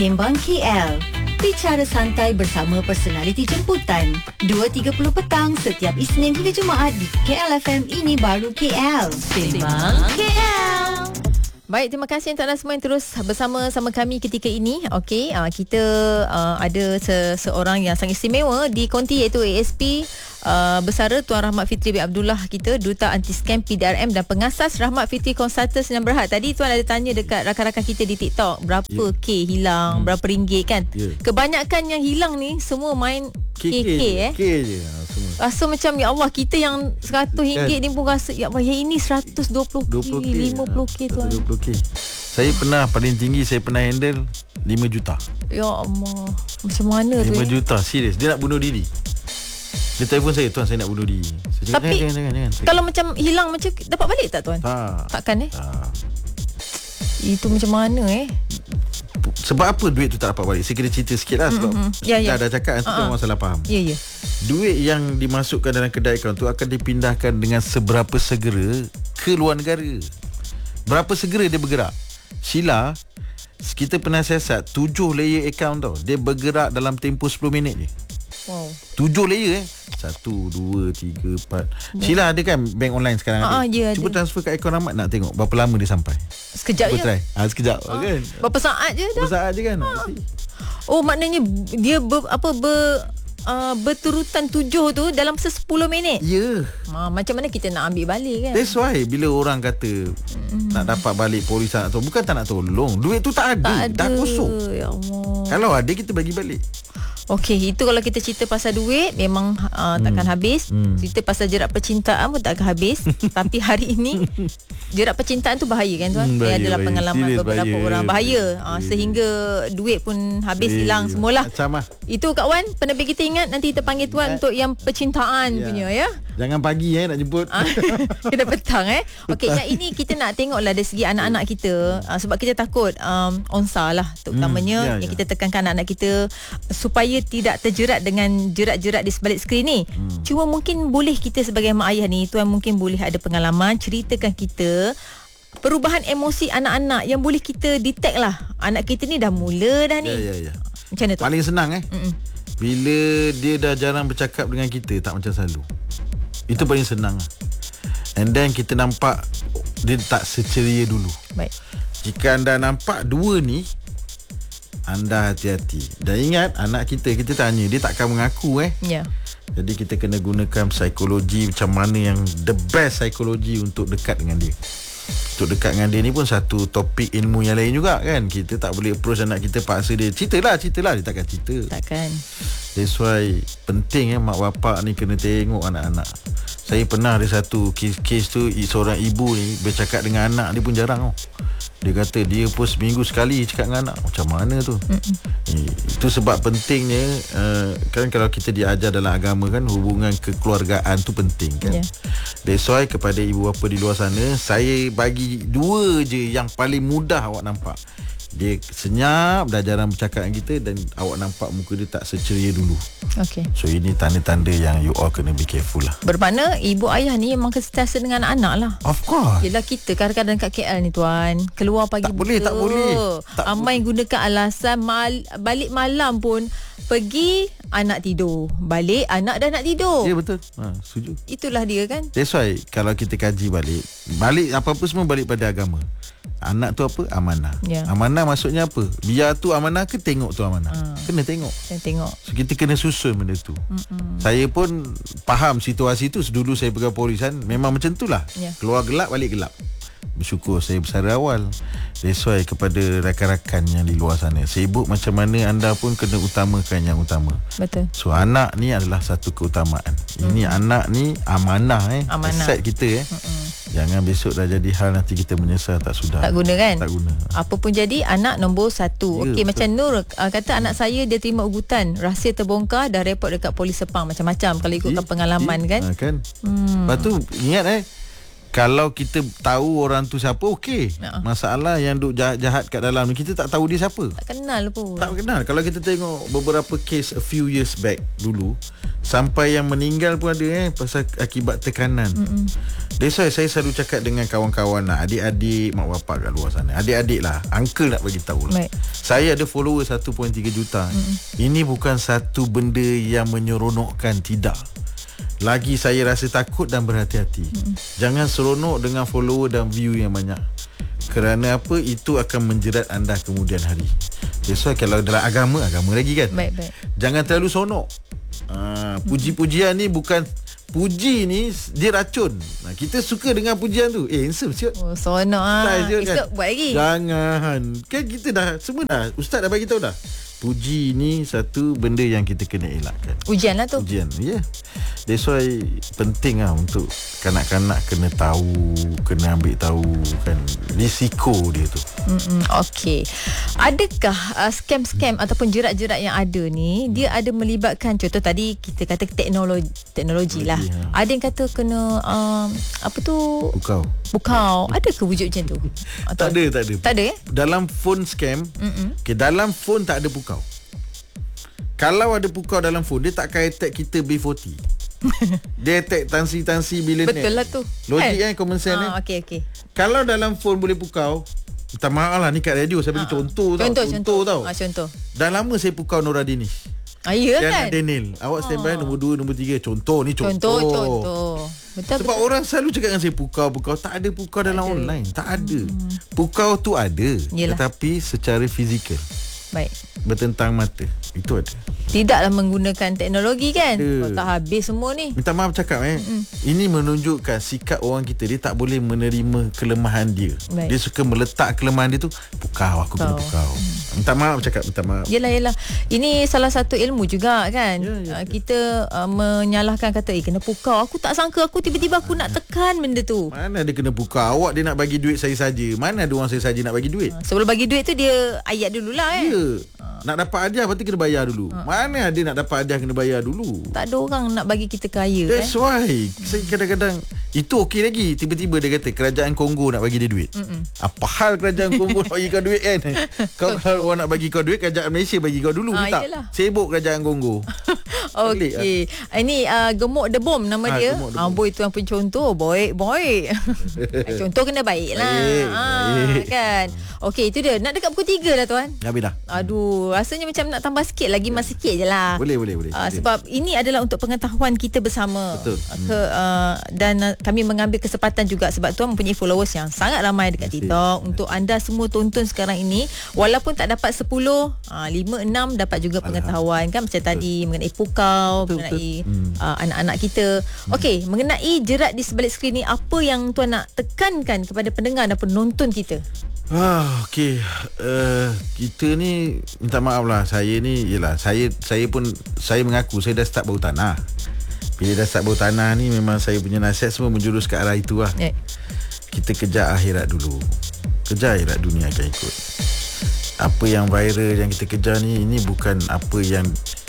Sembang KL. Bicara santai bersama personaliti jemputan. 2.30 petang setiap Isnin hingga Jumaat di KL FM. Ini baru KL. Sembang KL. Baik, terima kasih untuk anda semua yang terus bersama-sama kami ketika ini. Okey, kita ada seorang yang sangat istimewa di konti iaitu ASP Bersara Tuan Rahmat Fitri bin Abdullah kita, Duta Anti-Scam PDRM dan pengasas Rahmat Fitri Consultants yang Berhad. Tadi Tuan ada tanya dekat rakan-rakan kita di TikTok berapa K hilang, berapa ringgit kan. Kebanyakan yang hilang ni semua main KK K je semua. Rasa macam ya Allah, kita yang RM100 ni pun rasa ya Allah, yang ini 120K, 50K Tuan. 120K. Saya pernah paling tinggi saya pernah handle 5 juta. Ya Allah, macam mana 5 tu? 5 juta serius. Dia nak bunuh diri. Dia telefon saya, "Tuan, saya nak bunuh diri." Saya cakap, Tapi jangan. kalau macam hilang macam dapat balik tak Tuan? Takkan Itu macam mana Sebab apa duit tu tak dapat balik? Saya kena cerita sikit lah. Sebab kita dah cakap nanti orang salah faham. Ya. Duit yang dimasukkan dalam kedai akaun tu akan dipindahkan dengan seberapa segera ke luar negara. Berapa segera dia bergerak. Sheila, kita pernah siasat 7 layer akaun tau. Dia bergerak dalam tempoh 10 minit je. Wow. 7 layer 1, 2, 3, 4. Sheila ada kan bank online sekarang ada. Ya, Cuba ada. transfer kat akaun Rahmat, nak tengok berapa lama dia sampai. Sekejap je. Try. Sekejap kan. Berapa saat je dah? Berapa saat je kan. Oh, maknanya dia berturutan 7 tu dalam 10 minit. Ya. Macam mana kita nak ambil balik kan? That's why bila orang kata nak dapat balik polis tak nak tolong, bukan tak nak tolong, duit tu tak ada. Dah kosong. Ya Allah. Kalau ada kita bagi balik. Okey, itu kalau kita cerita pasal duit memang takkan habis. Cerita pasal jerat percintaan pun takkan habis. Tapi hari ini jerat percintaan tu bahaya kan Tuan? Bahaya, adalah pengalaman serius, beberapa orang bahaya. Sehingga duit pun habis, hilang semualah. Macam lah. Itu Kak Wan, penerbit kita ingat nanti kita panggil Tuan untuk yang percintaan punya ya. Jangan pagi nak jemput. Kena petang Okey, yang ini kita nak tengoklah dari segi anak-anak kita, sebab kita takut onsa lah terutamanya yang kita tekankan anak-anak kita supaya tidak terjerat dengan jerat-jerat di sebalik skrin ni. Cuma mungkin boleh kita sebagai mak ayah ni, Tuan mungkin boleh ada pengalaman, ceritakan kita perubahan emosi anak-anak yang boleh kita detect lah. Anak kita ni dah mula dah ni. Ya. Macam mana tu? Paling senang bila dia dah jarang bercakap dengan kita, tak macam selalu. Itu paling senang lah. And then kita nampak dia tak seceria dulu. Baik. Jika anda nampak dua ni, anda hati-hati. Dan ingat, anak kita tanya, dia takkan mengaku Ya. Jadi kita kena gunakan psikologi macam mana yang the best psikologi untuk dekat dengan dia. Untuk dekat dengan dia ni pun satu topik ilmu yang lain juga kan. Kita tak boleh approach anak kita paksa dia ceritalah, dia takkan cerita. Takkan. That's why penting mak bapak ni kena tengok anak-anak. Saya pernah ada satu kes tu, seorang ibu ni bercakap dengan anak dia pun jarang Dia kata dia pun seminggu sekali cakap dengan anak. Macam mana tu? Itu sebab pentingnya kan kalau kita diajar dalam agama kan, hubungan kekeluargaan tu penting kan. That's why kepada ibu bapa di luar sana, saya bagi dua je yang paling mudah awak nampak. Dia senyap, dah jarang bercakap dengan kita, dan awak nampak muka dia tak seceria dulu. Okey. So ini tanda-tanda yang you all kena be careful lah. Bermakna ibu ayah ni memang sentiasa dengan anak-anak lah. Of course. Yelah, kita kadang-kadang kat KL ni Tuan, keluar pagi Tak boleh. Amai gunakan alasan balik malam pun pergi, anak tidur. Balik, anak dah nak tidur. Ya, betul. Setuju. Itulah dia kan. That's why kalau kita kaji balik apa-apa semua balik pada agama. Anak tu apa? Amanah. Amanah maksudnya apa? Biar tu amanah ke tengok tu amanah? Kena tengok. So kita kena susun benda tu. Saya pun faham situasi tu. Dulu saya pegang polis kan, memang macam tu lah. Keluar gelap, balik gelap. Bersyukur saya bersara awal. That's why kepada rakan-rakan yang di luar sana, sibuk macam mana, anda pun kena utamakan yang utama. Betul. So anak ni adalah satu keutamaan. Ini anak ni amanah aset kita Jangan besok dah jadi hal nanti kita menyesal tak sudah. Tak guna kan? Tak guna. Apa pun jadi, anak nombor 1. Okey, macam Nur kata anak saya dia terima ugutan, rahsia terbongkar, dah report dekat polis Sepang, macam-macam kalau ikutkan pengalaman kan. Kan. Lepas tu ingat Kalau kita tahu orang tu siapa, okey. Masalah yang duk jahat-jahat kat dalam ni, kita tak tahu dia siapa. Tak kenal pun. Tak kenal. Kalau kita tengok beberapa kes a few years back dulu, sampai yang meninggal pun ada pasal akibat tekanan. That's why saya selalu cakap dengan kawan-kawan lah, adik-adik, mak bapak kat luar sana, adik-adik lah, uncle nak bagi tahu lah. Saya ada follower 1.3 juta. Ini bukan satu benda yang menyeronokkan, tidak. Lagi saya rasa takut dan berhati-hati. Jangan seronok dengan follower dan view yang banyak. Kerana apa? Itu akan menjerat anda kemudian hari. That's why kalau dalam agama lagi kan. Baik. Jangan terlalu sonok. Puji-pujian ni bukan, puji ni dia racun. Kita suka dengan pujian tu. Handsome siap. Oh, sonok Esok buat lagi. Jangan. Kan kita dah, semua dah, ustaz dah bagi tahu dah. Puji ni satu benda yang kita kena elakkan. Ujian lah tu. Ujian, ya. Yeah. That's why penting lah untuk kanak-kanak kena tahu, kena ambil tahu kan risiko dia tu. Okey. Adakah scam-scam ataupun jerat-jerat yang ada ni, dia ada melibatkan, contoh tadi kita kata teknologi lah. Ada yang kata kena apa tu? Bukau. Ada ke wujud macam tu? Tak ada. Tak ada Dalam phone scam, dalam phone tak ada pukau. Kalau ada pukau dalam phone, dia tak akan attack kita B40. Dia attack tansi-tansi bila betul lah tu. Logik common sense okey. Kalau dalam phone boleh pukau, minta maaf lah ni kat radio saya bagi contoh tau. Contoh. Dah lama saya pukau Nora Dinish. Ya kan? Daniel, awak standby nombor 2, nombor 3. Contoh. Betul. Sebab orang selalu cakap dengan saya pukau. Tak ada pukau dalam online. Tak ada. Pukau tu ada. Yelah. Tetapi secara fizikal. Baik. Bertentang mata. Itu ada. Tidaklah menggunakan teknologi kan. Tak habis semua ni. Minta maaf cakap ini menunjukkan sikap orang kita. Dia tak boleh menerima kelemahan dia. Baik. Dia suka meletak kelemahan dia tu. Aku kena pukau. Minta maaf cakap. Yelah. Ini salah satu ilmu juga kan. Kita menyalahkan kata kena pukau. Aku tak sangka, aku tiba-tiba aku nak tekan benda tu. Mana dia kena pukau? Awak dia nak bagi duit saya saja. Mana ada orang saya saja nak bagi duit? Sebelum bagi duit tu dia ayat dululah nak dapat hadiah berarti kena bayar dulu. Mana ada nak dapat hadiah kena bayar dulu? Tak ada orang nak bagi kita kaya. That's why saya kadang-kadang itu okey lagi. Tiba-tiba dia kata kerajaan Kongo nak bagi dia duit. Apa hal kerajaan Kongo nak bagi kau duit kan? Kalau orang nak bagi kau duit, kerajaan Malaysia bagi kau dulu. Tak sibuk kerajaan Kongo. Okey. Ini Gemuk The Bomb nama dia. Boy tu yang pun contoh. Boy. Contoh kena baik lah. Baik. Kan. Okey, itu dia. Nak dekat pukul 3 dah tuan. Habis dah. Aduh, rasanya macam nak tambah sikit lagi. Mas sikit je lah. Boleh. Sebab ini adalah untuk pengetahuan kita bersama. Betul. Dan kami mengambil kesempatan juga sebab tuan mempunyai followers yang sangat ramai dekat TikTok. Untuk anda semua tonton sekarang ini, walaupun tak dapat 10, 5-6 dapat juga pengetahuan kan. Macam tadi mengenai pukau, mengenai anak-anak kita. Okey, mengenai jerat di sebalik skrin ni, apa yang tuan nak tekankan kepada pendengar dan penonton kita? Okey. Kita ni minta maaf lah. Saya ni yalah, saya pun saya mengaku saya dah start bau tanah. Bila dah start bau tanah ni, memang saya punya nasihat semua menjurus ke arah itu lah. Kita kejar akhirat dulu. Kejar akhirat, dunia akan ikut. Apa yang viral yang kita kejar ni, ini bukan apa yang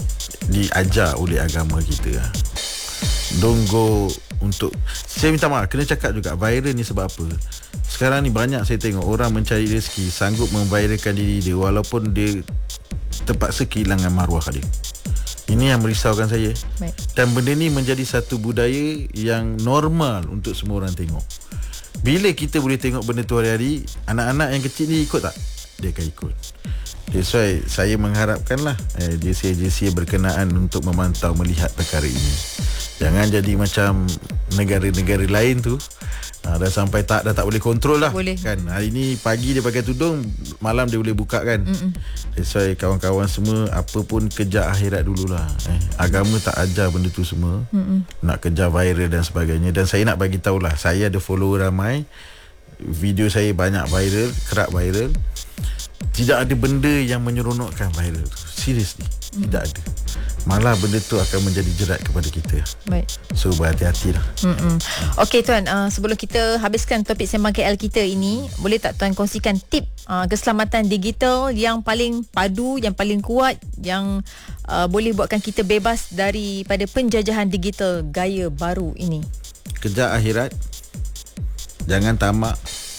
diajar oleh agama kita lah. Don't go untuk, saya minta maaf, kena cakap juga viral ni sebab apa. Sekarang ni banyak saya tengok orang mencari rezeki, sanggup memviralkan diri dia walaupun dia terpaksa kehilangan maruah dia. Ini yang merisaukan saya. Baik. Dan benda ni menjadi satu budaya yang normal untuk semua orang tengok. Bila kita boleh tengok benda tu hari-hari, anak-anak yang kecil ni ikut tak? Dia akan ikut. That's why saya mengharapkanlah JCA berkenaan untuk memantau, melihat perkara ini. Jangan jadi macam negara-negara lain tu. Dah sampai dah tak boleh kontrol lah. Boleh. Kan hari ni pagi dia pakai tudung, malam dia boleh buka kan. That's why kawan-kawan semua, apa pun kejar akhirat dululah. Agama tak ajar benda tu semua. Nak kejar viral dan sebagainya. Dan saya nak bagi tahulah, saya ada follower ramai, video saya banyak viral, kerap viral. Tidak ada benda yang menyeronokkan viral tu. Seriously, tidak ada. Malah benda tu akan menjadi jerat kepada kita. Baik. So berhati-hatilah. Okey tuan, sebelum kita habiskan topik Sembang KL kita ini, boleh tak tuan kongsikan tip keselamatan digital yang paling padu, yang paling kuat, yang boleh buatkan kita bebas daripada penjajahan digital gaya baru ini? Kejar akhirat, Jangan tamak.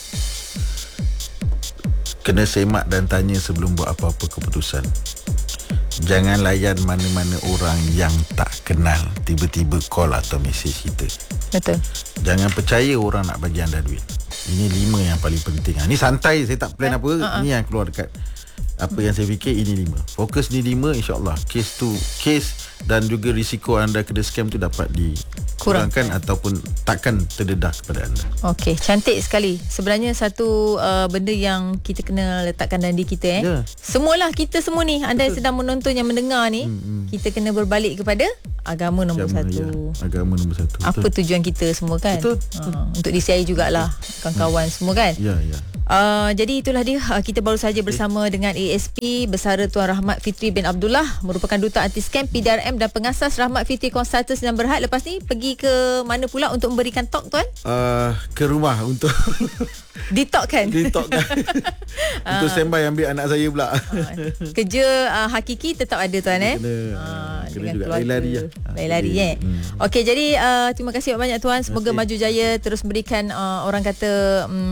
Kena semak dan tanya sebelum buat apa-apa keputusan. Jangan layan mana-mana orang yang tak kenal tiba-tiba call atau mesej kita. Betul. Jangan percaya orang nak bagi anda duit. Ini 5 yang paling penting. Ni santai, saya tak plan apa. Ini yang keluar dekat apa yang saya fikir. Ini 5. Fokus ni 5, insyaAllah kes dan juga risiko anda kena scam tu dapat dikurangkan ataupun takkan terdedah kepada anda. Okey, cantik sekali. Sebenarnya satu benda yang kita kena letakkan dalam diri kita Semualah kita semua ni, anda yang sedang menonton, yang mendengar ni, kita kena berbalik kepada agama nombor 1. Ya, agama nombor 1. Apa tujuan kita semua kan? Betul. Untuk DCI jugalah, kawan-kawan semua kan? Ya. Jadi itulah dia, kita baru saja bersama dengan ASP Bersara Tuan Rahmat Fitri bin Abdullah, merupakan Duta Anti Scam PDRM dan pengasas Rahmat Fitri Consultants dan Berhad. Lepas ni pergi ke mana pula untuk memberikan talk tuan? Ke rumah untuk Di-talk kan? Untuk standby ambil anak saya pula. Kerja hakiki tetap ada tuan Kena dengan juga keluarga. Lari-lari Okey, jadi terima kasih banyak tuan. Semoga maju jaya, terus berikan orang kata